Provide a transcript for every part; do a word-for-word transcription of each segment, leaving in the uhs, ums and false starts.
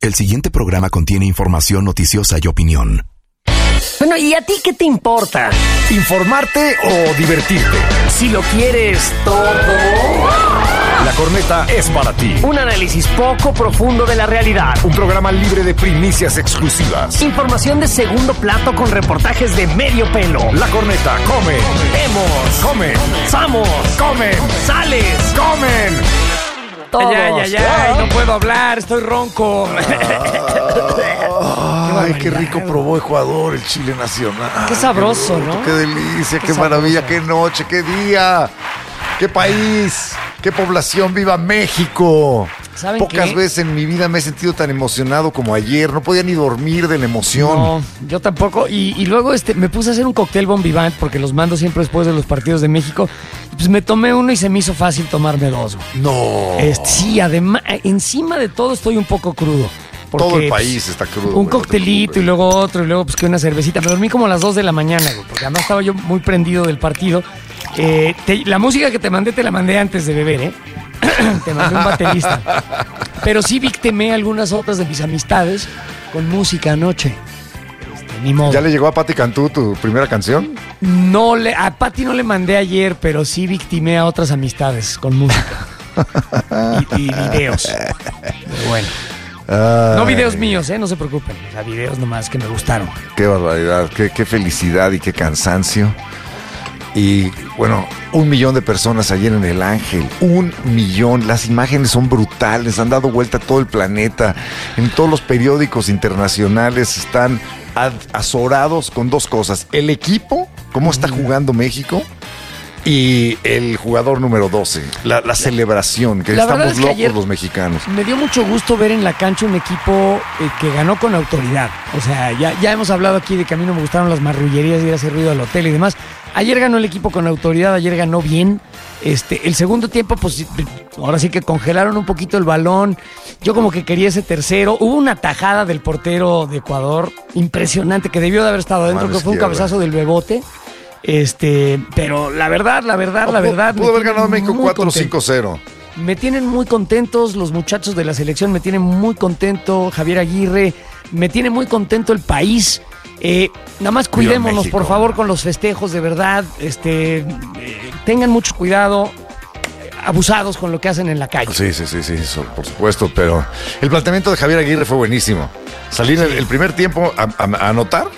El siguiente programa contiene información noticiosa y opinión. Bueno, ¿y a ti qué te importa? ¿Informarte o divertirte? Si lo quieres todo. La Corneta es para ti. Un análisis poco profundo de la realidad. Un programa libre de primicias exclusivas. Información de segundo plato con reportajes de medio pelo. La Corneta come. Vemos. Come. Somos. Comen. Sales. Comen. Todos. Ay, ay, ay, no puedo hablar, estoy ronco. Ay, qué rico probó Ecuador el Chile Nacional. Qué sabroso, ¿no? Qué delicia, qué, Qué maravilla, sabroso. qué noche, qué día, qué país, qué población, viva México. ¿Saben Pocas qué? veces en mi vida me he sentido tan emocionado como ayer. No podía ni dormir de la emoción. No, yo tampoco. Y, y luego este, me puse a hacer un cóctel Bon Vivant porque los mando siempre después de los partidos de México. Pues me tomé uno y se me hizo fácil tomarme dos. Güey. No. Este, sí, además, encima de todo estoy un poco crudo. Porque, Todo el país está crudo. Un güey, no te coctelito y preocupes. luego otro y luego pues que una cervecita. Me dormí como a las dos de la mañana, güey, porque además estaba yo muy prendido del partido. Eh, te- la música que te mandé te la mandé antes de beber, ¿eh? Te mandé un baterista. Pero sí victimé algunas otras de mis amistades con música anoche. Este, ni modo. ¿Ya le llegó a Pati Cantú tu primera canción? No le, a Pati no le mandé ayer, pero sí victimé a otras amistades con música. y, y videos. Pero bueno. No Ay, videos míos, ¿eh? No se preocupen. O sea, videos nomás que me gustaron. Qué barbaridad, qué, qué felicidad y qué cansancio. Y bueno, un millón de personas ayer en El Ángel, un millón. Las imágenes son brutales, han dado vuelta a todo el planeta. En todos los periódicos internacionales están ad- azorados con dos cosas. El equipo, cómo está jugando México, y el jugador número doce, la, la celebración, que La verdad estamos es que locos ayer los mexicanos. Me dio mucho gusto ver en la cancha un equipo eh, que ganó con autoridad. O sea, ya, ya hemos hablado aquí de que a mí no me gustaron las marrullerías de ir a hacer ruido al hotel y demás. Ayer ganó el equipo con autoridad, ayer ganó bien. Este, el segundo tiempo, pues ahora sí que congelaron un poquito el balón. Yo como que quería ese tercero. Hubo una tajada del portero de Ecuador impresionante que debió de haber estado adentro, Mano que fue un izquierda. cabezazo del Bebote. Este, pero la verdad, la verdad, la verdad. Pudo me haber tiene ganado México muy cuatro contento. cinco cero. Me tienen muy contentos los muchachos de la selección, me tienen muy contento Javier Aguirre, me tiene muy contento el país. Eh, nada más cuidémonos, México. por favor, con los festejos, de verdad. Este, eh, tengan mucho cuidado, eh, abusados con lo que hacen en la calle. Sí, sí, sí, sí, eso, por supuesto, pero el planteamiento de Javier Aguirre fue buenísimo. Salir el, el primer tiempo a, a- a anotar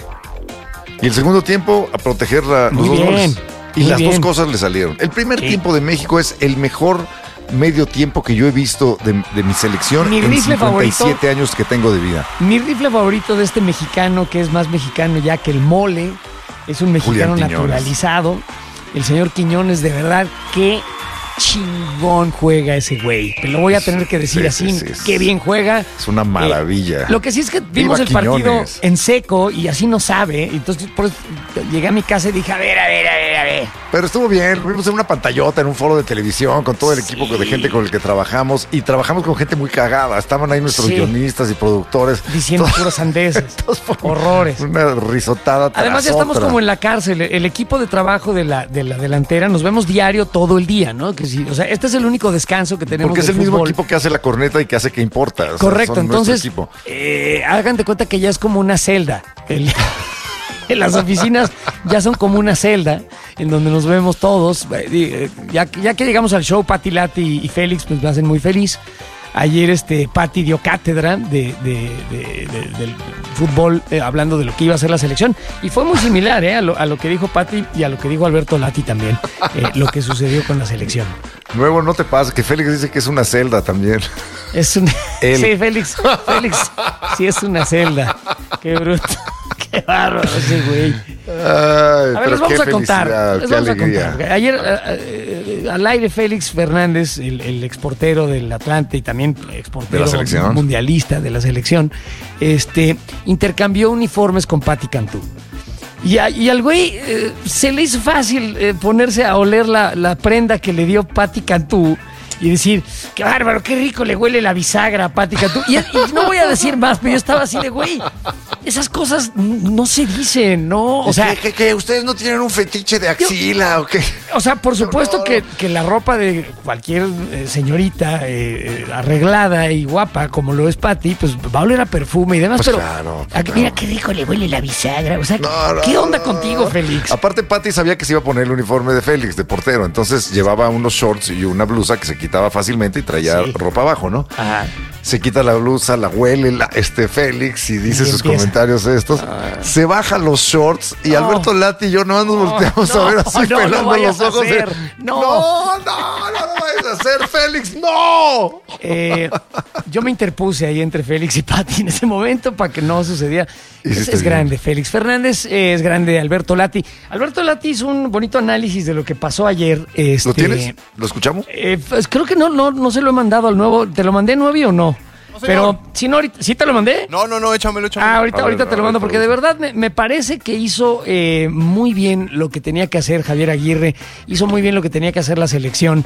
y el segundo tiempo a proteger la- los Muy dos bien, goles. Y muy las bien. dos cosas le salieron. El primer Sí. tiempo de México es el mejor medio tiempo que yo he visto de, de mi selección Mi en rifle cincuenta y siete favorito. años que tengo de vida. Mi rifle favorito de este mexicano, que es más mexicano ya que el mole, es un mexicano Julián Quiñones. naturalizado. El señor Quiñones, de verdad, qué chingón juega ese güey. Te lo voy a tener que decir Sí, así, sí, sí, qué sí. bien juega. Es una maravilla. Eh, lo que sí es que vimos Viva el partido Quiñones. en seco y así no sabe. Entonces por eso llegué a mi casa y dije, a ver, a ver, a ver, a ver. Pero estuvo bien, vimos en una pantallota, en un foro de televisión, con todo el Sí. equipo de gente con el que trabajamos, y trabajamos con gente muy cagada. Estaban ahí nuestros Sí. guionistas y productores. Diciendo Todo- puras sandeces, Entonces fue horrores. Una risotada tras Además ya estamos otra. como en la cárcel, el equipo de trabajo de la, de la delantera, nos vemos diario todo el día, ¿no? Que sí, o sea, este es el único descanso que tenemos. Porque es del el mismo fútbol. equipo que hace la corneta y que hace que importa. O sea, Correcto, son nuestro entonces, equipo. eh, hagan de cuenta que ya es como una celda. El- en las oficinas ya son como una celda en donde nos vemos todos. Eh, Ya, ya que llegamos al show, Pati Lati y Félix pues me hacen muy feliz. Ayer este Pati dio cátedra de, de- de- de- del fútbol, eh, hablando de lo que iba a ser la selección. Y fue muy similar eh, a, lo, a lo que dijo Pati y a lo que dijo Alberto Lati también, eh, lo que sucedió con la selección. Luego no te pasa que Félix dice que es una celda también. Es un... Él. Sí, Félix. Félix, sí es una celda. Qué bruto. Qué bárbaro ese güey. Ay, A ver, pero les vamos qué a contar. felicidad, Les qué vamos a alegría. contar. Ayer eh, eh, al aire Félix Fernández, el, el exportero del Atlante y también exportero De la selección. mundialista de la selección, este, intercambió uniformes con Pati Cantú. Y, a- y al güey eh, se le hizo fácil eh, ponerse a oler la, la prenda que le dio Pati Cantú y decir, qué bárbaro, qué rico le huele la bisagra a Pati Cantú. Y, y no voy a decir más, pero yo estaba así de, güey, esas cosas no se dicen, ¿no? O sea, ¿Que, que, que ustedes no tienen un fetiche de axila yo, o qué? O sea, por supuesto que, que la ropa de cualquier eh, señorita eh, arreglada y guapa, como lo es Pati, pues va a oler a perfume y demás, pues pero claro, a, no. mira qué rico le huele la bisagra. O sea, no, no, ¿qué onda no, contigo, Félix? Aparte, Pati sabía que se iba a poner el uniforme de Félix, de portero, entonces llevaba unos shorts y una blusa que se quitaba fácilmente y traía sí. ropa abajo, ¿no? Ajá. Se quita la blusa, la huele la, este Félix y dice y sus empieza. comentarios estos. Ah. Se baja los shorts y no. Alberto Lati y yo no nos volteamos no, a ver así no, pelando no los ojos. De, no. no, no, no, no vayas a hacer, Félix, no. Eh, yo me interpuse ahí entre Félix y Pati en ese momento para que no sucediera. Es, es grande, Félix Fernández, eh, es grande Alberto Lati. Alberto Lati hizo un bonito análisis de lo que pasó ayer. Este, ¿Lo tienes? ¿Lo escuchamos? Eh, pues creo que no, no, no se lo he mandado al nuevo. ¿Te lo mandé, Nuevi, o no? No, pero si no, ahorita, ¿sí te lo mandé? No, no, no, échamelo, échamelo. Ah, ahorita, ver, ahorita te lo mando, porque de verdad me, me parece que hizo eh, muy bien lo que tenía que hacer Javier Aguirre, hizo muy bien lo que tenía que hacer la selección.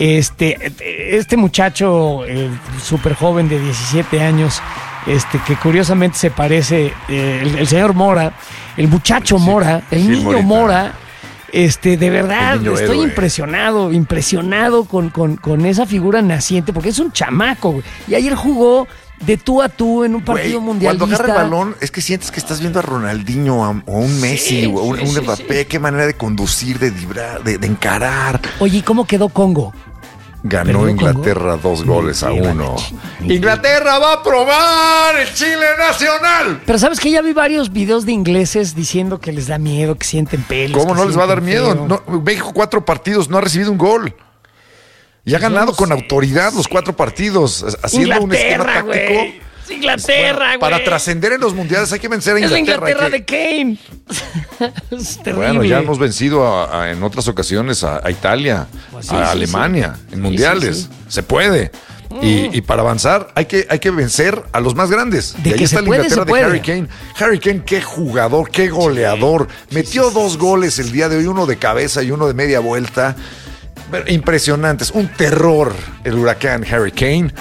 Este, este muchacho eh, súper joven de diecisiete años, este, que curiosamente se parece, eh, el, el señor Mora, el muchacho sí, Mora, el sí, niño Morita. Mora. Este, de verdad, estoy héroe. impresionado, impresionado con, con, con esa figura naciente, porque es un chamaco, güey. Y ayer jugó de tú a tú en un partido güey, mundialista. Cuando agarra el balón, es que sientes que estás viendo a Ronaldinho a, o a un Messi sí, o a un, sí, un Mbappé. Sí. Qué manera de conducir, de vibrar, de, de encarar. Oye, ¿y cómo quedó Congo? Ganó Inglaterra Congo? dos goles sí, a uno. Inglaterra va a probar el Chile nacional. Pero sabes que ya vi varios videos de ingleses diciendo que les da miedo, que sienten pelos. ¿Cómo no les va a dar miedo? No, México cuatro partidos, no ha recibido un gol. Y ha pues ganado no con autoridad los cuatro partidos, haciendo un esquema táctico. Wey. Inglaterra, güey. Para trascender en los mundiales hay que vencer a Inglaterra. Es la Inglaterra que... de Kane. Es terrible. Bueno, ya hemos vencido a, a, en otras ocasiones a, a Italia, pues sí, a sí, Alemania, sí. en mundiales. Sí, sí, sí. Se puede. Mm. Y, y para avanzar hay que, hay que vencer a los más grandes. De y ahí que está se la puede, Inglaterra se puede. de Harry Kane. Harry Kane, qué jugador, qué goleador. Sí. Metió sí, dos sí, goles sí. el día de hoy, uno de cabeza y uno de media vuelta. Impresionantes, un terror el huracán Harry Kane.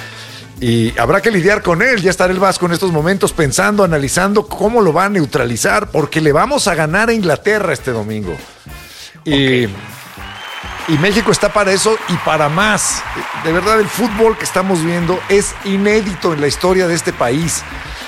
Y habrá que lidiar con él. Ya estará el Vasco en estos momentos pensando, analizando cómo lo va a neutralizar, porque le vamos a ganar a Inglaterra este domingo. Y, okay. y México está para eso y para más. De verdad, el fútbol que estamos viendo es inédito en la historia de este país.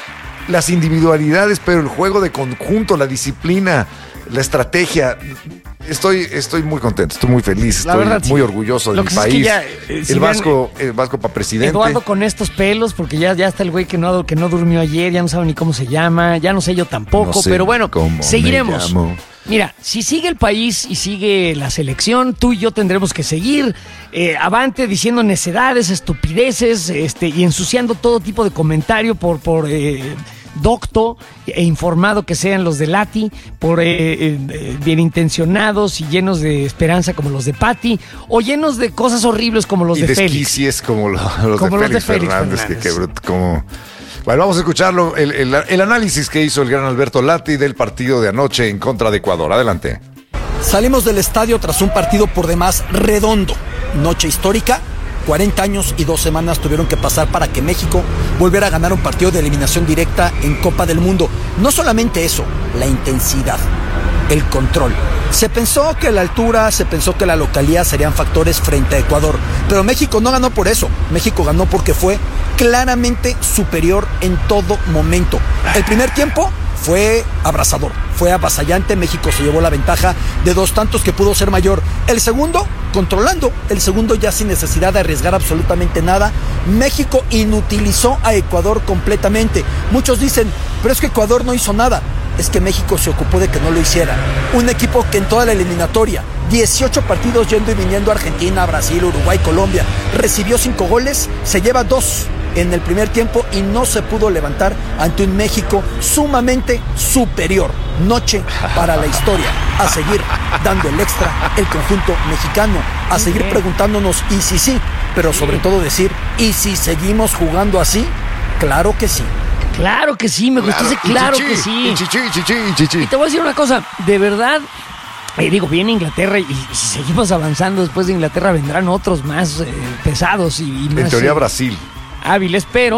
Las individualidades, pero el juego de conjunto, la disciplina, la estrategia. Estoy, estoy muy contento, estoy muy feliz, estoy verdad, muy sí. orgulloso de mi país. Es que ya, eh, si el, Vasco, el Vasco para presidente. Eduardo con estos pelos, porque ya, ya está el güey que no, que no durmió ayer, ya no sabe ni cómo se llama, ya no sé yo tampoco, no sé pero bueno, seguiremos. Mira, si sigue el país y sigue la selección, tú y yo tendremos que seguir eh, avante diciendo necedades, estupideces, este, y ensuciando todo tipo de comentario por... por eh, docto e informado que sean los de Lati, por eh, eh, bien intencionados y llenos de esperanza como los de Pati, o llenos de cosas horribles como los y de Félix. Y como lo, los, como de, los Félix de Félix Fernández. Fernández. Que, que bruto, como... Bueno, vamos a escucharlo, el, el, el análisis que hizo el gran Alberto Lati del partido de anoche en contra de Ecuador. Adelante. Salimos del estadio tras un partido por demás redondo. Noche histórica. cuarenta años y dos semanas tuvieron que pasar para que México volviera a ganar un partido de eliminación directa en Copa del Mundo. No solamente eso, la intensidad, el control. Se pensó que la altura, se pensó que la localidad serían factores frente a Ecuador, pero México no ganó por eso. México ganó porque fue claramente superior en todo momento. El primer tiempo fue abrasador, fue avasallante. México se llevó la ventaja de dos tantos que pudo ser mayor. El segundo, controlando. El segundo ya sin necesidad de arriesgar absolutamente nada. México inutilizó a Ecuador completamente. Muchos dicen, pero es que Ecuador no hizo nada. Es que México se ocupó de que no lo hiciera. Un equipo que en toda la eliminatoria, dieciocho partidos yendo y viniendo a Argentina, Brasil, Uruguay, Colombia, recibió cinco goles, se lleva dos en el primer tiempo y no se pudo levantar ante un México sumamente superior. Noche para la historia. A seguir dando el extra el conjunto mexicano. A seguir preguntándonos y si sí, pero sobre todo decir, ¿y si seguimos jugando así? Claro que sí. Claro que sí, me gustó claro, ese claro chichi, que sí. Y, chichi, chichi, chichi. Y te voy a decir una cosa, de verdad, eh, digo, viene Inglaterra y, y si seguimos avanzando después de Inglaterra vendrán otros más eh, pesados y, y más... En teoría eh, Brasil. Hábiles, pero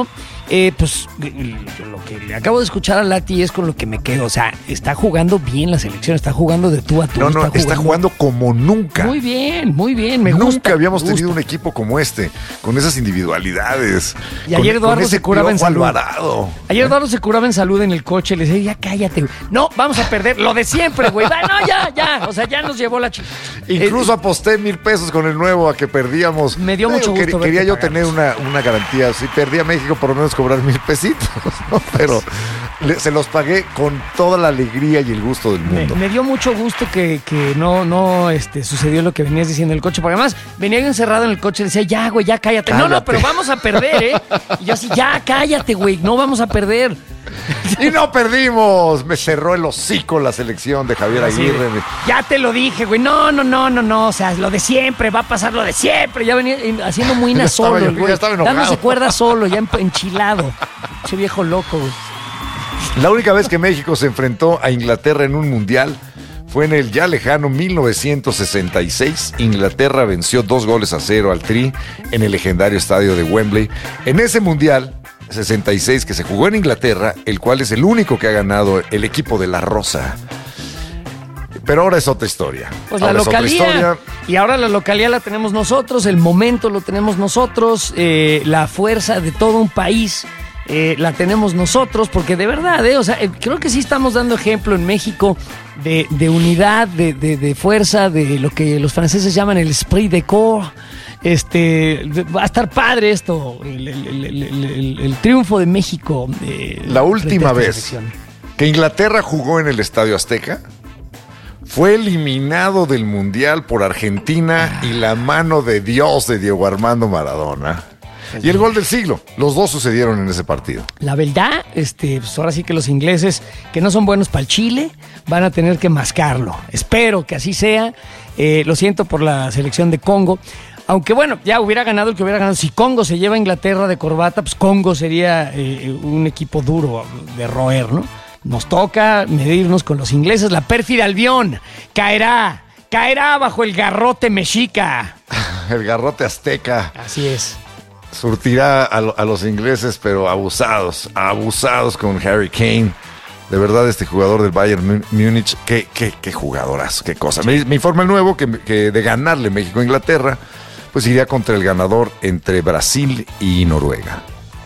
Eh, pues lo que le acabo de escuchar a Lati es con lo que me quedo. O sea, está jugando bien la selección, está jugando de tú a tú. No, no, está jugando, está jugando como nunca. Muy bien, muy bien, me nunca gusta. Nunca habíamos me gusta. tenido un equipo como este, con esas individualidades. Y ayer con, Eduardo con se curaba en salud. Alvarado. Ayer Eduardo se curaba en salud en el coche, le decía, ya cállate, güey. No, vamos a perder lo de siempre, güey. No, ya, ya. O sea, ya nos llevó la chica. Incluso eh, aposté mil pesos con el nuevo a que perdíamos. Me dio mucho gusto. Quer, quería yo pagarnos. tener una, una garantía. Si perdía México, por lo menos cobrar mil pesitos, ¿no? Pero le, se los pagué con toda la alegría y el gusto del mundo. Me, me dio mucho gusto que, que no, no este, sucedió lo que venías diciendo en el coche, porque además venía yo encerrado en el coche y decía, ya, güey, ya cállate. cállate. No, no, pero vamos a perder, ¿eh? Y yo así, ya, cállate, güey, no vamos a perder. Y no perdimos. Me cerró el hocico la selección de Javier Aguirre. Sí, ya te lo dije, güey. No, no, no, no, no. O sea, lo de siempre, va a pasar lo de siempre. Ya venía haciendo muy na solo, yo, el güey. Dándose Dándose cuerda solo, ya enchilado. Ese viejo loco, güey. La única vez que México se enfrentó a Inglaterra en un mundial fue en el ya lejano mil novecientos sesenta y seis. Inglaterra venció dos goles a cero al Tri en el legendario estadio de Wembley. En ese mundial sesenta y seis que se jugó en Inglaterra, el cual es el único que ha ganado el equipo de la Rosa. Pero ahora es otra historia. Pues ahora la localía. Y ahora la localidad la tenemos nosotros, el momento lo tenemos nosotros, eh, la fuerza de todo un país eh, la tenemos nosotros, porque de verdad, eh, o sea, eh, creo que sí estamos dando ejemplo en México de, de unidad, de, de, de fuerza, de lo que los franceses llaman el esprit de corps. Este, va a estar padre esto, el, el, el, el, el, el triunfo de México. Eh, la última vez que Inglaterra jugó en el Estadio Azteca, fue eliminado del Mundial por Argentina y la mano de Dios de Diego Armando Maradona. Y el gol del siglo, los dos sucedieron en ese partido. La verdad, este, pues ahora sí que los ingleses, que no son buenos para el Chile, van a tener que mascarlo. Espero que así sea. Eh, lo siento por la selección de Congo. Aunque bueno, ya hubiera ganado el que hubiera ganado. Si Congo se lleva a Inglaterra de corbata, pues Congo sería eh, un equipo duro de roer, ¿no? Nos toca medirnos con los ingleses. La pérfida Albión caerá, caerá bajo el garrote mexica. El garrote azteca. Así es. Surtirá a, lo, a los ingleses, pero abusados, abusados con Harry Kane. De verdad, este jugador del Bayern Múnich, qué, qué, qué jugadorazo, qué cosa. Me, me informa el nuevo que, que de ganarle México a Inglaterra, pues iría contra el ganador entre Brasil y Noruega.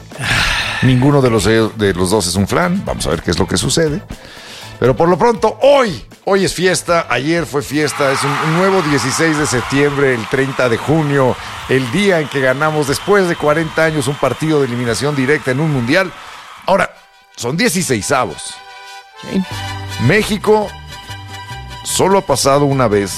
Ninguno de los, de los dos es un flan. Vamos a ver qué es lo que sucede. Pero por lo pronto, hoy, hoy es fiesta, ayer fue fiesta, es un, un nuevo dieciséis de septiembre, el treinta de junio, el día en que ganamos después de cuarenta años un partido de eliminación directa en un mundial. Ahora, son dieciseisavos. Sí. México solo ha pasado una vez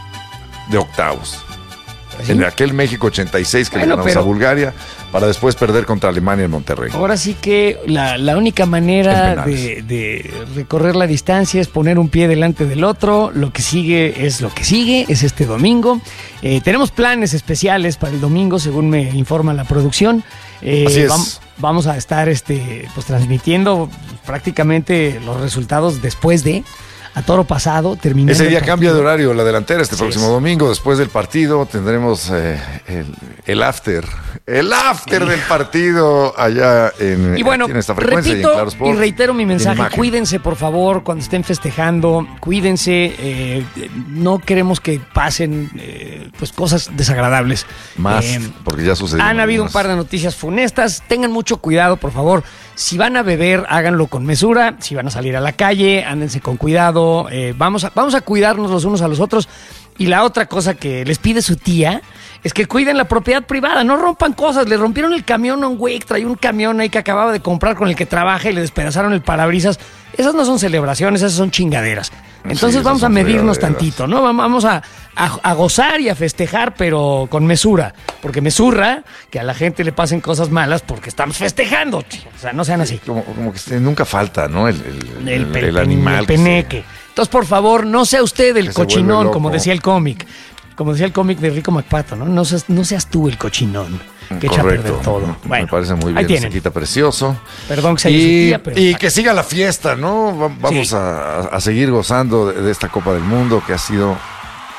de octavos. ¿Sí? En aquel México ochenta y seis que bueno, le ganamos pero... a Bulgaria, para después perder contra Alemania en Monterrey. Ahora sí que la, la única manera de, de recorrer la distancia es poner un pie delante del otro. Lo que sigue es lo que sigue, es este domingo. Eh, tenemos planes especiales para el domingo, según me informa la producción. Eh, Así es. Vamos, vamos a estar este, pues, transmitiendo prácticamente los resultados después de... a toro pasado, terminando. Ese día cambia de horario la delantera este sí próximo es. domingo. Después del partido tendremos eh, el, el after. El after sí. del partido allá en, y bueno, en esta frecuencia. Repito y, en Claro Sport, y reitero mi mensaje. Imagen. Cuídense, por favor, cuando estén festejando. Cuídense. Eh, no queremos que pasen eh, pues cosas desagradables. Más, eh, porque ya sucedió. Han habido un par de noticias funestas. Tengan mucho cuidado, por favor. Si van a beber, háganlo con mesura. Si van a salir a la calle, ándense con cuidado. Eh, vamos, a, vamos a cuidarnos los unos a los otros. Y la otra cosa que les pide su tía es que cuiden la propiedad privada. No rompan cosas. Le rompieron el camión a un güey que traía un camión ahí que acababa de comprar con el que trabaja y le despedazaron el parabrisas. Esas no son celebraciones, esas son chingaderas. Entonces sí, vamos a medirnos tantito, ¿no? Vamos a, a, a gozar y a festejar, pero con mesura. Porque me zurra que a la gente le pasen cosas malas porque estamos festejando. O sea, no sean así. Como, como que nunca falta, ¿no? El, el, el, el, el animal. El peneque. Se... Entonces, por favor, no sea usted el cochinón, como decía el cómic. Como decía el cómic de Rico McPato, ¿no? No seas, no seas tú el cochinón que echa a perder todo. Bueno, me parece muy bien, se quita precioso. Perdón que se y, tía, pero... y que siga la fiesta, ¿no? Vamos sí. a, a seguir gozando de, de esta Copa del Mundo que ha sido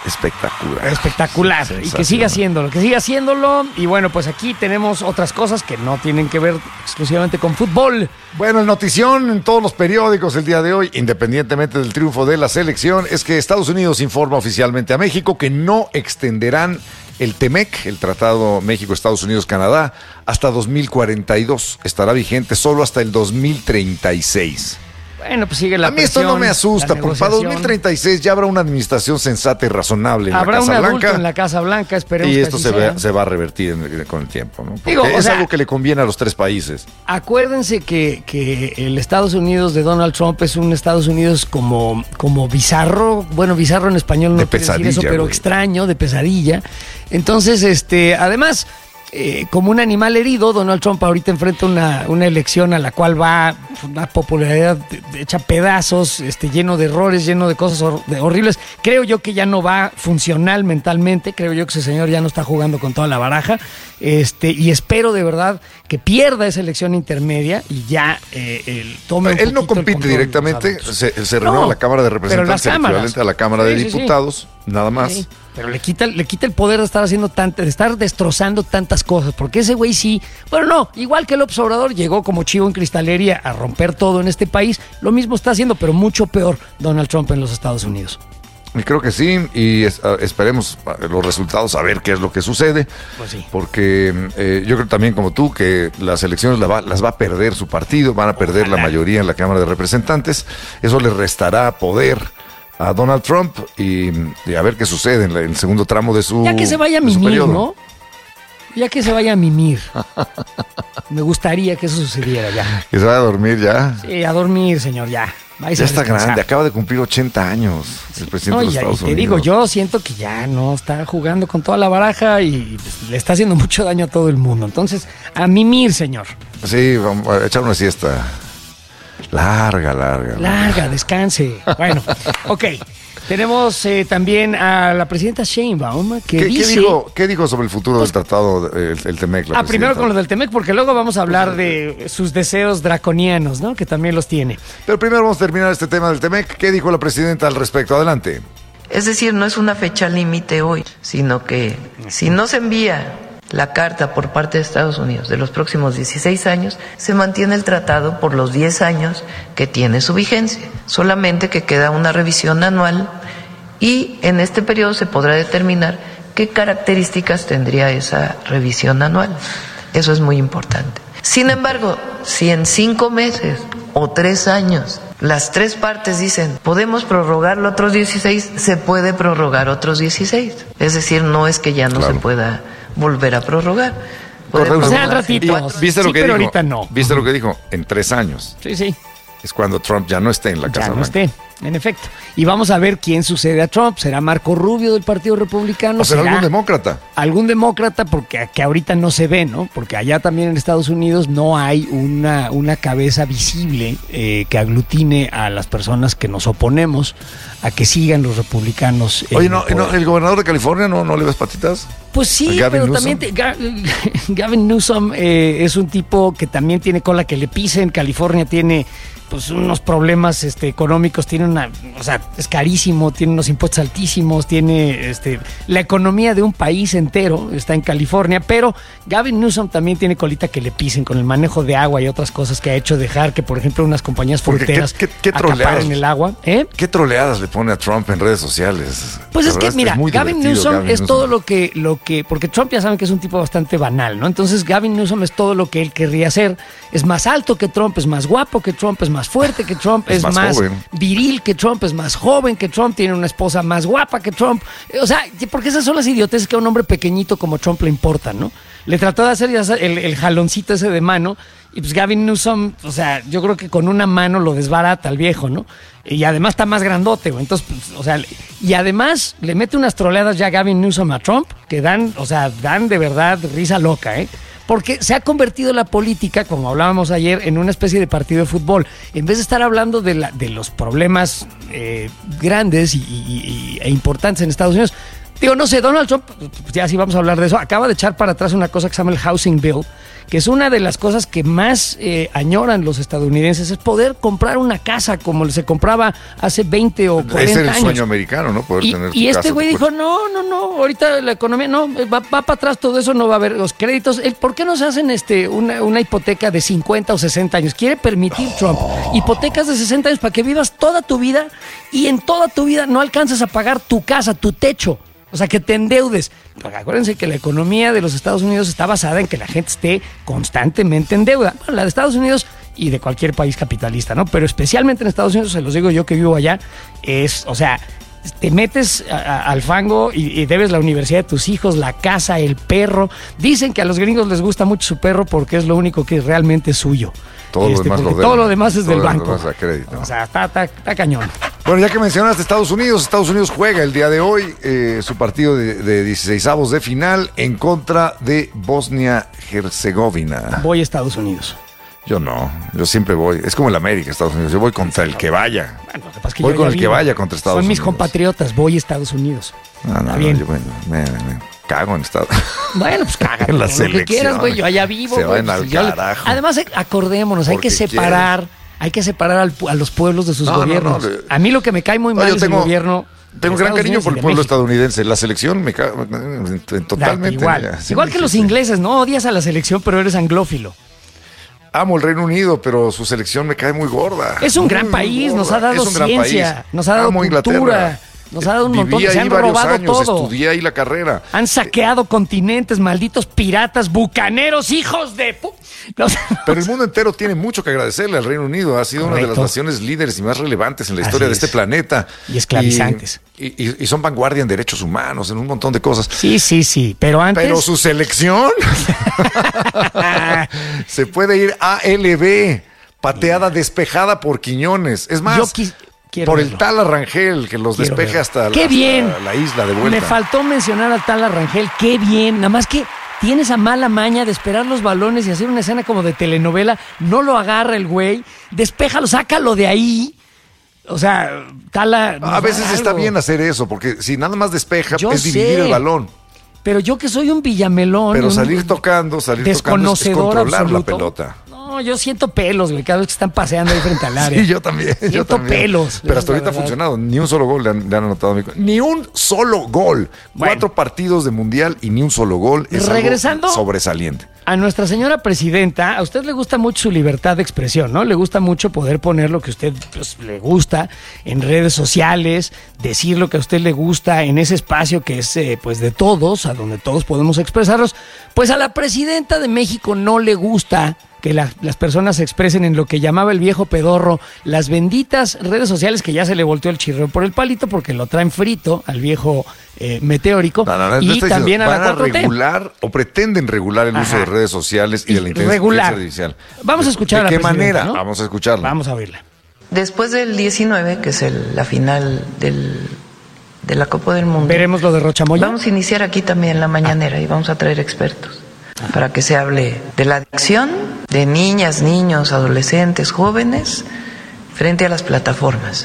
espectacular. Espectacular. Sí, y que siga haciéndolo, que siga haciéndolo. Y bueno, pues aquí tenemos otras cosas que no tienen que ver exclusivamente con fútbol. Bueno, el notición en todos los periódicos el día de hoy, independientemente del triunfo de la selección, es que Estados Unidos informa oficialmente a México que no extenderán el TEMEC, el Tratado México-Estados Unidos-Canadá, hasta dos mil cuarenta y dos. Estará vigente solo hasta el dos mil treinta y seis. Bueno, pues sigue la A mí esto no me asusta, porque para dos mil treinta y seis ya habrá una administración sensata y razonable en habrá la Casa un adulto Blanca. en la Casa Blanca, esperemos Y que esto así se, sea. ve, se va a revertir en- con el tiempo, ¿no? Porque Digo, o es sea, algo que le conviene a los tres países. Acuérdense que, que el Estados Unidos de Donald Trump es un Estados Unidos como, como bizarro, bueno, bizarro en español no De quiere decir pesadilla, eso, pero güey. extraño, de pesadilla. Entonces, este, además, eh, como un animal herido, Donald Trump ahorita enfrenta una, una elección a la cual va una popularidad de- de- hecha pedazos, este, lleno de errores, lleno de cosas hor- de horribles. Creo yo que ya no va funcional mentalmente, creo yo que ese señor ya no está jugando con toda la baraja, este, y espero de verdad que pierda esa elección intermedia y ya eh, él tome un Él no poquito el compite control de los directamente, adultos. se, se reunió No, en la Cámara de pero las Representantes, el cámaras. equivalente a la Cámara de Sí, sí, sí. Diputados, nada más. Sí, pero le quita, le quita el poder de estar haciendo tanto, de estar destrozando tantas cosas, porque ese güey sí, bueno, no, igual que López Obrador llegó como chivo en cristalería a romper todo en este país, lo mismo está haciendo, pero mucho peor Donald Trump en los Estados Unidos. Y creo que sí, y es- a- esperemos a- los resultados, a ver qué es lo que sucede. Pues sí. Porque eh, yo creo también como tú que las elecciones la va- las va a perder su partido, van a perder la mayoría en la Cámara de Representantes. Eso le restará poder a Donald Trump y, y a ver qué sucede en, la- en el segundo tramo de su Ya que se vaya a de su mimir, periodo. ¿no? Ya que se vaya a mimir. Me gustaría que eso sucediera ya. Que se vaya a dormir ya. Sí, a dormir, señor, ya. Váyase Ya a está descansar. grande, acaba de cumplir ochenta años el presidente No, de los y, Estados y te Unidos. digo, yo siento que ya no está jugando con toda la baraja y le está haciendo mucho daño a todo el mundo. Entonces, a mimir, señor. Sí, vamos a echar una siesta larga, larga. Larga, descanse. Bueno, ok. Tenemos eh, también a la presidenta Sheinbaum que ¿Qué, dice... qué dijo, ¿Qué dijo sobre el futuro del tratado, el, el TEMEC? la Ah, primero presidenta? con lo del Temec, porque luego vamos a hablar de sus deseos draconianos, ¿no? Que también los tiene. Pero primero vamos a terminar este tema del TEMEC. ¿Qué dijo la presidenta al respecto? Adelante. Es decir, no es una fecha límite hoy, sino que si no se envía la carta por parte de Estados Unidos de los próximos dieciséis años, se mantiene el tratado por los diez años que tiene su vigencia. Solamente que queda una revisión anual y en este periodo se podrá determinar qué características tendría esa revisión anual. Eso es muy importante. Sin embargo, si en cinco meses o tres años las tres partes dicen podemos prorrogarlo otros dieciséis, se puede prorrogar otros dieciséis. Es decir, no es que ya no Claro. se pueda volver a prorrogar. Puede Correcto. O sea, prorrogarse ratito. cuatro. ¿Viste Sí, lo que pero dijo? ahorita no. ¿Viste lo que dijo? En tres años. Sí, sí. Es cuando Trump ya no esté en la Ya Casa no Blanca. esté, en efecto. Y vamos a ver quién sucede a Trump. ¿Será Marco Rubio del Partido Republicano? O será algún demócrata. algún demócrata, porque que ahorita no se ve, ¿no? Porque allá también en Estados Unidos no hay una, una cabeza visible eh, que aglutine a las personas que nos oponemos a que sigan los republicanos. en Oye, el no, poder. no, el gobernador de California no, no le ves patitas. Pues sí, Gavin pero Newsom. también te- Ga- Gavin Newsom eh, es un tipo que también tiene cola que le pisen. California tiene pues unos problemas este, económicos, tiene una, o sea, es carísimo, tiene unos impuestos altísimos, tiene este, la economía de un país entero está en California, pero Gavin Newsom también tiene colita que le pisen con el manejo de agua y otras cosas que ha hecho dejar que, por ejemplo, unas compañías Porque fruteras qué- qué- qué troleadas. acaparen el agua. ¿Eh? ¿Qué troleadas le pone a Trump en redes sociales? Pues La es que, verdad mira, muy Gavin divertido, Newsom Gavin es Newsom. todo lo que, lo que, porque Trump ya saben que es un tipo bastante banal, ¿no? Entonces Gavin Newsom es todo lo que él querría ser. Es más alto que Trump, es más guapo que Trump, es más fuerte que Trump, Es es, más más, joven. viril que Trump, es más joven que Trump, tiene una esposa más guapa que Trump. O sea, porque esas son las idioteces que a un hombre pequeñito como Trump le importan, ¿no? Le trató de hacer ya sabes, el, el jaloncito ese de mano y pues Gavin Newsom, o sea, yo creo que con una mano lo desbarata al viejo, ¿no? Y además está más grandote, güey. Entonces, pues, o sea, y además le mete unas troleadas ya Gavin Newsom a Trump que dan, o sea, dan de verdad risa loca, ¿eh? Porque se ha convertido la política, como hablábamos ayer, en una especie de partido de fútbol. En vez de estar hablando de, la, de los problemas eh, grandes y, y- y- e importantes en Estados Unidos, digo, no sé, Donald Trump, ya sí vamos a hablar de eso, acaba de echar para atrás una cosa que se llama el Housing Bill, que es una de las cosas que más eh, añoran los estadounidenses, es poder comprar una casa como se compraba hace veinte o cuarenta años. Ese es el sueño americano, ¿no? Poder Y, tener tu y este casa, güey tu dijo, coche. no, no, no, ahorita la economía, no, va, va para atrás todo eso, no va a haber los créditos. El, ¿Por qué no se hacen este, una, una hipoteca de cincuenta o sesenta años? Quiere permitir Trump hipotecas de sesenta años para que vivas toda tu vida y en toda tu vida no alcanzas a pagar tu casa, tu techo. O sea, que te endeudes. Porque acuérdense que la economía de los Estados Unidos está basada en que la gente esté constantemente en deuda. Bueno, la de Estados Unidos y de cualquier país capitalista, ¿no? Pero especialmente en Estados Unidos, se los digo yo que vivo allá, es, o sea, te metes a, a, al fango y, y debes la universidad de tus hijos, la casa, el perro. Dicen que a los gringos les gusta mucho su perro porque es lo único que realmente es suyo. Todo lo demás lo porque deben. todo lo demás es Todo del lo banco. demás a crédito. O sea, está, está, está cañón. Bueno, ya que mencionaste Estados Unidos, Estados Unidos juega el día de hoy eh, su partido de, de dieciseisavos de final en contra de Bosnia-Herzegovina. Voy a Estados Unidos. Yo no, yo siempre voy. Es como el América, Estados Unidos. Yo voy contra el que vaya. Bueno, lo que pasa es que Voy yo con ya el que vivo. vaya contra Estados Son mis Unidos. compatriotas, voy a Estados Unidos. No, no, Está no, bien. yo bueno, me, me cago en Estados Bueno, pues cágate, En la lo que selección. quieras, güey, yo allá vivo. Se güey, van al pues, yo- carajo. Además, eh, acordémonos, hay Porque que separar, hay que separar al pu- a los pueblos de sus No, no, gobiernos. no, le- A mí lo que me cae muy No, mal yo es tengo- el gobierno. Tengo de gran Estados cariño Unidos por y el de pueblo México. estadounidense. La selección me cago totalmente. Igual, ya, sí, igual me que los dijiste. ingleses, ¿no? Odias a la selección, pero eres anglófilo. Amo el Reino Unido, pero su selección me cae muy gorda. Es un Muy, gran muy país, gorda. nos ha dado Es un gran ciencia, país. nos ha dado Amo cultura, Inglaterra. nos ha dado un Viví montón de- se ahí han varios robado años, todo. estudié ahí la carrera. Han saqueado continentes, malditos piratas, bucaneros, hijos de... pu- Los- Pero el mundo entero tiene mucho que agradecerle al Reino Unido. Ha sido una de las Correcto. naciones líderes y más relevantes en la Así historia de es. este planeta. Y esclavizantes. Y, y- y son vanguardia en derechos humanos, en un montón de cosas. Sí, sí, sí, pero antes... Pero su selección se puede ir a L B, pateada despejada por Quiñones. Es más, Yo quis- quiero por el verlo. tal Arrangel que los Quiero despeje verlo. hasta, la- ¡Qué hasta bien! la isla de vuelta. Me faltó mencionar al tal Arrangel, qué bien, nada más que tiene esa mala maña de esperar los balones y hacer una escena como de telenovela, no lo agarra el güey, despéjalo, sácalo de ahí. O sea, Tala... nos A veces da está algo. bien hacer eso, porque si nada más despeja, Yo es dividir sé. el balón. Pero yo que soy un villamelón... Pero un salir tocando, salir tocando es- es desconocedor controlar absoluto. la pelota. No, yo siento pelos, güey, cada vez que están paseando ahí frente al área. Sí, yo también. yo Siento también. pelos. Pero hasta La ahorita ha verdad. funcionado. Ni un solo gol le han, le han anotado. a mi co- Ni un solo gol. Bueno. Cuatro partidos de mundial y ni un solo gol. Es algo Regresando- sobresaliente. A nuestra señora presidenta, a usted le gusta mucho su libertad de expresión, ¿no? Le gusta mucho poder poner lo que a usted pues, le gusta en redes sociales, decir lo que a usted le gusta en ese espacio que es eh, pues de todos, a donde todos podemos expresarlos. Pues a la presidenta de México no le gusta que la- las personas se expresen en lo que llamaba el viejo pedorro, las benditas redes sociales, que ya se le volteó el chirrón por el palito porque lo traen frito al viejo eh, meteórico, No, no, no, y no estoy también diciendo, a la van a cuatro T. regular o pretenden regular el uso Ajá. de redes sociales y de la inteligencia Regular. artificial. Vamos a escuchar a ¿De la qué presidenta, manera? ¿no? Vamos a escucharla. Vamos a oírla. Después del diecinueve, que es el- la final del, de la Copa del Mundo, Veremos lo de Rochamoya. vamos a iniciar aquí también la mañanera y vamos a traer expertos para que se hable de la adicción de niñas, niños, adolescentes, jóvenes frente a las plataformas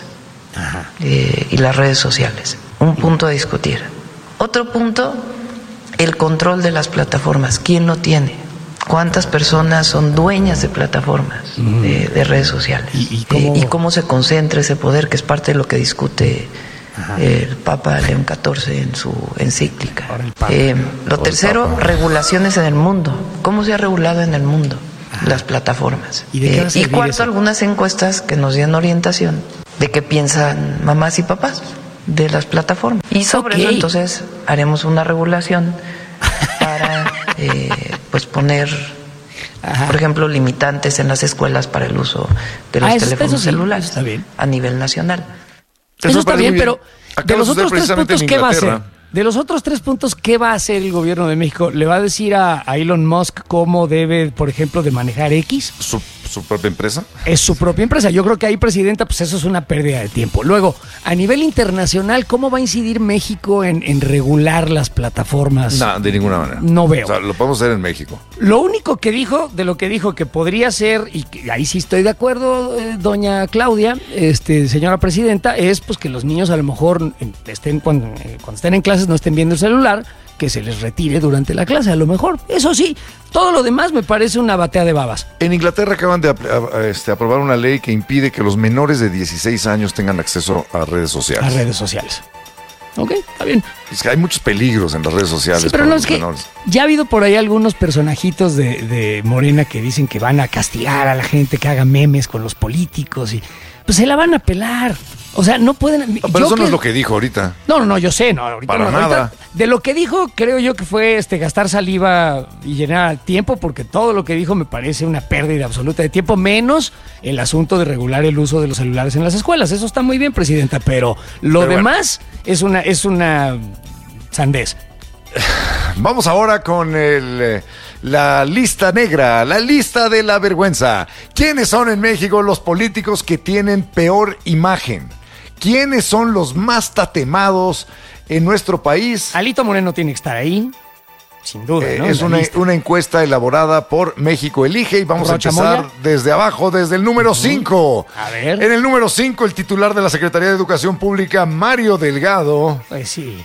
eh, y las redes sociales. Un punto a discutir. Otro punto, el control de las plataformas. ¿Quién lo tiene? ¿Cuántas personas son dueñas de plataformas, de, de redes sociales? ¿Y- y cómo- Eh, y cómo se concentra ese poder, que es parte de lo que discute el Papa León catorce en su encíclica. Ahora el Papa. Eh, lo Ahora el tercero, Papa. regulaciones en el mundo. ¿Cómo se ha regulado en el mundo las plataformas? ¿Y de qué va a Eh, y servir cuarto, eso? algunas encuestas que nos dieron orientación de qué piensan mamás y papás de las plataformas. Y sobre Ok. eso entonces haremos una regulación para eh, pues poner, Ajá. por ejemplo, limitantes en las escuelas para el uso de los Ah, eso- teléfonos eso sí, celulares está bien. a nivel nacional. Eso, Eso está parece bien, muy bien. pero Acaba de de los suceder otros tres precisamente puntos, en ¿qué va a hacer? Inglaterra. De los otros tres puntos, ¿qué va a hacer el gobierno de México? ¿Le va a decir a, a Elon Musk cómo debe, por ejemplo, de manejar X? ¿Su, su propia empresa? Es su propia empresa. Yo creo que ahí, presidenta, pues eso es una pérdida de tiempo. Luego, a nivel internacional, ¿cómo va a incidir México en, en regular las plataformas? No, de ninguna manera. No veo. O sea, lo podemos hacer en México. Lo único que dijo, de lo que dijo que podría ser, y que ahí sí estoy de acuerdo, eh, doña Claudia, este, señora presidenta, es pues que los niños a lo mejor eh, estén cuando, eh, cuando estén en clases no estén viendo el celular, que se les retire durante la clase, a lo mejor. Eso sí, todo lo demás me parece una batea de babas. En Inglaterra acaban de a, a, este, aprobar una ley que impide que los menores de dieciséis años tengan acceso a redes sociales. A redes sociales. Ok, está bien. Es que hay muchos peligros en las redes sociales. Sí, pero para no, los es que menores. ya ha habido por ahí algunos personajitos de, de Morena que dicen que van a castigar a la gente que haga memes con los políticos y pues se la van a pelar. O sea, no pueden... No, pero eso que, no es lo que dijo ahorita. No, no, no, yo sé, no, ahorita Para no, nada. Ahorita, de lo que dijo, creo yo que fue este gastar saliva y llenar tiempo, porque todo lo que dijo me parece una pérdida absoluta de tiempo, menos el asunto de regular el uso de los celulares en las escuelas. Eso está muy bien, presidenta, pero lo pero demás bueno. es una, es una sandez. Vamos ahora con el... La lista negra, la lista de la vergüenza. ¿Quiénes son en México los políticos que tienen peor imagen? ¿Quiénes son los más tatemados en nuestro país? Alito Moreno tiene que estar ahí, sin duda, eh, ¿no? Es una, una encuesta elaborada por México Elige y vamos Rocha a empezar Moya. desde abajo, desde el número cinco. A ver. En el número cinco, el titular de la Secretaría de Educación Pública, Mario Delgado. Pues sí.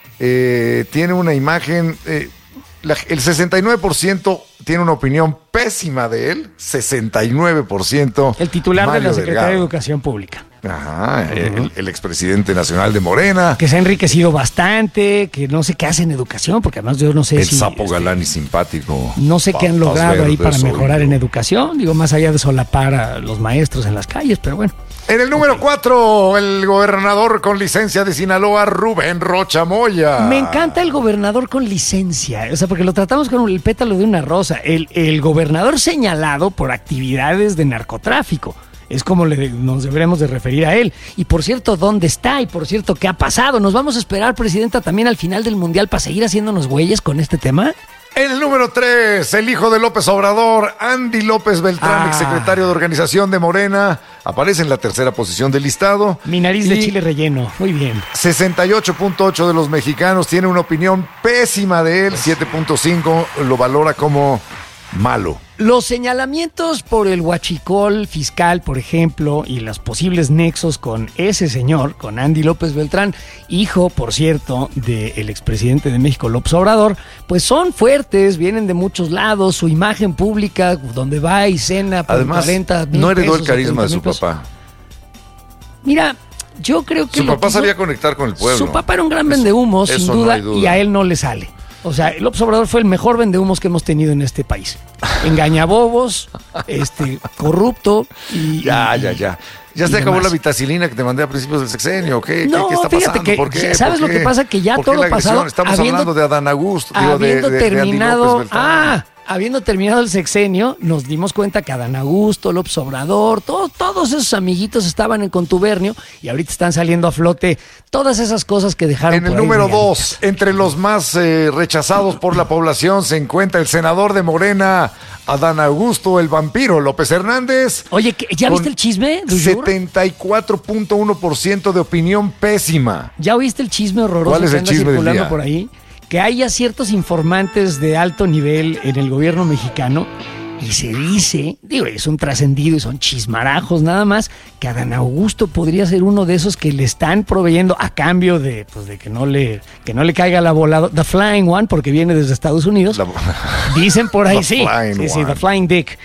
Eh, tiene una imagen... Eh, La, el sesenta y nueve por ciento tiene una opinión pésima de él, sesenta y nueve por ciento. El titular Mario de la Secretaría Delgado. de Educación Pública. Ajá, uh-huh. el, el expresidente nacional de Morena. Que se ha enriquecido bastante, que no sé qué hace en educación, porque además yo no sé el si... El sapo galán y simpático. No sé qué han logrado ahí para mejorar oído. en educación, digo, más allá de solapar a los maestros en las calles, pero bueno. En el número cuatro, okay. el gobernador con licencia de Sinaloa, Rubén Rocha Moya. Me encanta el gobernador con licencia, o sea, porque lo tratamos con el pétalo de una rosa. El, el gobernador señalado por actividades de narcotráfico. Es como le, nos deberemos de referir a él. Y por cierto, ¿dónde está? Y por cierto, ¿qué ha pasado? ¿Nos vamos a esperar, presidenta, también al final del Mundial para seguir haciéndonos güeyes con este tema? En el número tres, el hijo de López Obrador, Andy López Beltrán, Ah. exsecretario de Organización de Morena, aparece en la tercera posición del listado. Mi nariz de chile relleno, muy bien. sesenta y ocho punto ocho de los mexicanos tiene una opinión pésima de él, siete punto cinco lo valora como malo. Los señalamientos por el huachicol fiscal, por ejemplo, y los posibles nexos con ese señor, con Andy López Beltrán, hijo, por cierto, del expresidente de México, López Obrador, pues son fuertes, vienen de muchos lados, su imagen pública, donde va y cena por Además, cuarenta mil no heredó pesos, el carisma de su pesos. papá. Mira, yo creo que... Su lo papá que hizo- sabía conectar con el pueblo. Su papá era un gran Eso- vendehumos, sin eso no duda, hay duda. y a él no le sale. O sea, López Obrador fue el mejor vendehumos que hemos tenido en este país. Engañabobos, este, corrupto y... Ya, y- ya, ya. Ya y se acabó demás. la vitacilina que te mandé a principios del sexenio. ¿Qué, No, ¿Qué, qué está fíjate pasando? que, ¿Por qué? ¿sabes ¿Por lo que qué? pasa? Que ya ¿Por qué todo la agresión? pasado, Estamos habiendo- hablando de Adán Augusto. digo, de- habiendo de- de Andy terminado, López Beltrán. ah, habiendo terminado el sexenio, nos dimos cuenta que Adán Augusto, López Obrador, todo- todos esos amiguitos estaban en contubernio y ahorita están saliendo a flote todas esas cosas que dejaron En el por ahí número regaditas. dos, entre los más eh, rechazados por la población, se encuentra el senador de Morena, Adán Augusto, el vampiro López Hernández. Oye, ¿qué- ¿ya con viste el chisme, Duyur? setenta y cuatro punto uno por ciento de opinión pésima. ¿Ya oíste el chisme horroroso ¿Cuál es que el anda chisme del circulando día? por ahí? Que hay ya ciertos informantes de alto nivel en el gobierno mexicano y se dice, digo, es un trascendido y son chismarajos nada más, que Adán Augusto podría ser uno de esos que le están proveyendo a cambio de, pues, de que no le, que no le caiga la volada, the flying one, porque viene desde Estados Unidos. La- Dicen por ahí, The sí, flying sí, sí, one. the flying dick,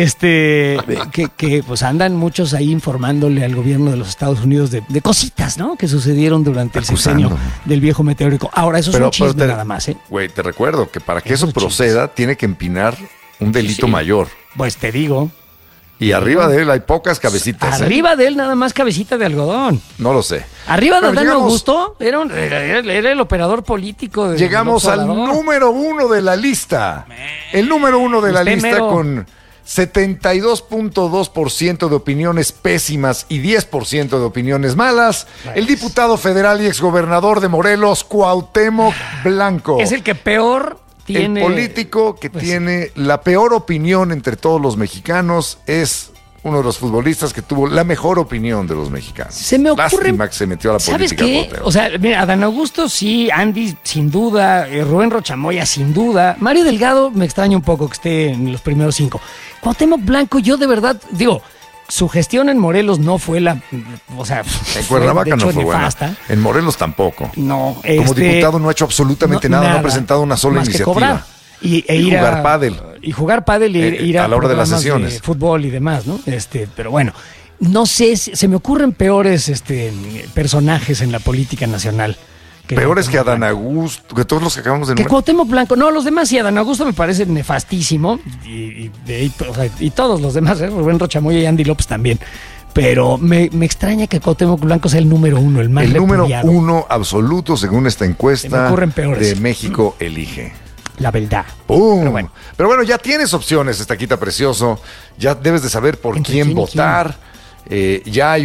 este, que, que pues andan muchos ahí informándole al gobierno de los Estados Unidos de, de cositas, ¿no? Que sucedieron durante el Acusando. sexenio del viejo meteórico. Ahora, eso es un chisme te- nada más, ¿eh? Güey, te recuerdo que para que Esos eso proceda, tiene que empinar un delito Sí. mayor. Pues te digo, Y arriba de él hay pocas cabecitas. ¿eh? arriba de él nada más cabecita de algodón. No lo sé. Arriba de Pero Adán llegamos- Augusto era, un- era- era- era el operador político de Llegamos López al Obrador. número uno de la lista. El número uno de la Usted lista mero. con setenta y dos punto dos por ciento de opiniones pésimas y diez por ciento de opiniones malas. El diputado federal y exgobernador de Morelos, Cuauhtémoc Blanco. Es el que peor tiene... El político que pues, tiene la peor opinión entre todos los mexicanos es uno de los futbolistas que tuvo la mejor opinión de los mexicanos. Se me ocurre... Lástima que se metió a la ¿Sabes política. qué? Cuauhtémoc. O sea, mira, Adán Augusto sí, Andy sin duda, eh, Rubén Rochamoya sin duda, Mario Delgado me extraña un poco que esté en los primeros cinco. Cuauhtémoc Blanco, yo de verdad, digo, su gestión en Morelos no fue la, o sea, En Cuernavaca no fue buena. nefasta. En Morelos tampoco. No, Como este, diputado no ha hecho absolutamente no, nada, no nada, ha presentado una sola más que iniciativa. cobrar. Y, e Y ir jugar a, pádel. Y jugar pádel y ir, Eh, ir a, a la hora de las programas sesiones. de fútbol y demás, ¿no? Este, pero bueno, no sé, si- se me ocurren peores este, personajes en la política nacional. Peores que Cuauhtémoc Adán Blanco. Augusto, que todos los que acabamos de Que nombrar. Cuauhtémoc Blanco, no, los demás sí, Adán Augusto me parece nefastísimo, y, y, de- y- o sea, y todos los demás, ¿eh? Rubén Rochamoya y Andy López también. Pero me, me extraña que Cuauhtémoc Blanco sea el número uno, el más El número repudiado. uno absoluto según esta Se me encuesta ocurren peores. de México Elige. La verdad. ¡Pum! Pero bueno. Pero bueno, ya tienes opciones, Estaquita Precioso. Ya debes de saber por ¿Entre quién quién y votar. Eh, ya hay